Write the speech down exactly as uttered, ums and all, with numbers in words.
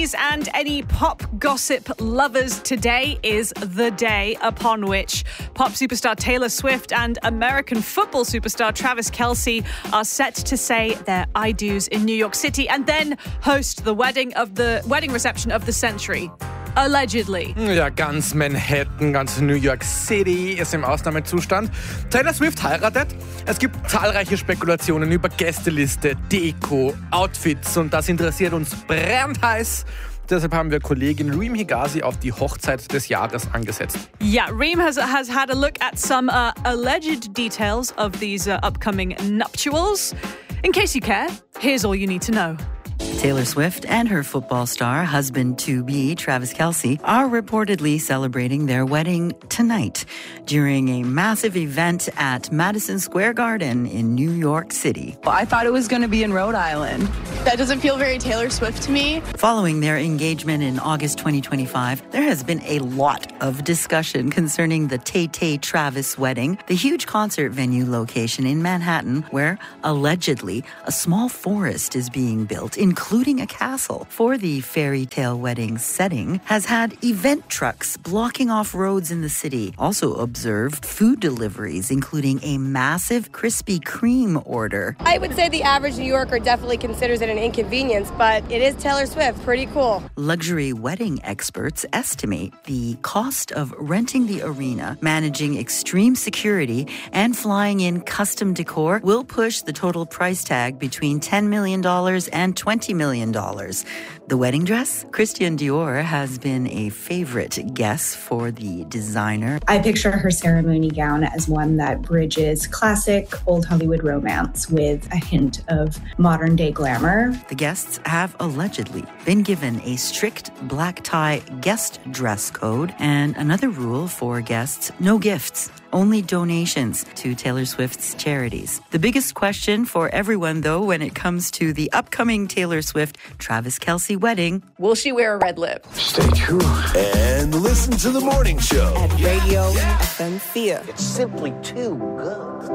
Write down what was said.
celebrities and any pop gossip lovers, today is the day upon which pop superstar Taylor Swift and American football superstar Travis Kelce are set to say their I do's in New York City and then host the wedding of the wedding reception of the century. Allegedly. Ja, ganz Manhattan, ganz New York City ist im Ausnahmezustand. Taylor Swift heiratet. Es gibt zahlreiche Spekulationen über Gästeliste, Deko, Outfits und das interessiert uns brandheiß. Deshalb haben wir Kollegin Reem Higazi auf die Hochzeit des Jahres angesetzt. Yeah, Reem has, has had a look at some uh, alleged details of these uh, upcoming nuptials. In case you care, here's all you need to know. Taylor Swift and her football star husband-to-be, Travis Kelce, are reportedly celebrating their wedding tonight during a massive event at Madison Square Garden in New York City. I thought it was going to be in Rhode Island. That doesn't feel very Taylor Swift to me. Following their engagement in August twenty twenty-five, there has been a lot of discussion concerning the Tay-Tay Travis wedding, the huge concert venue location in Manhattan where allegedly a small forest is being built, including a castle. For the fairy tale wedding setting, has had event trucks blocking off roads in the city. Also observed food deliveries, including a massive Krispy Kreme order. I would say the average New Yorker definitely considers it an inconvenience, but it is Taylor Swift. Pretty cool. Luxury wedding experts estimate the cost of renting the arena, managing extreme security, and flying in custom decor will push the total price tag between ten million dollars and twenty million dollars. The wedding dress? Christian Dior has been a favorite guess for the designer. I picture her ceremony gown as one that bridges classic old Hollywood romance with a hint of modern day glamour. The guests have allegedly been given a strict black tie guest dress code and another rule for guests: no gifts, only donations to Taylor Swift's charities. The biggest question for everyone, though, when it comes to the upcoming Taylor Swift-Travis Kelce wedding: Will she wear a red lip? Stay tuned and listen to The Morning Show at Radio F M Fear. It's simply too good.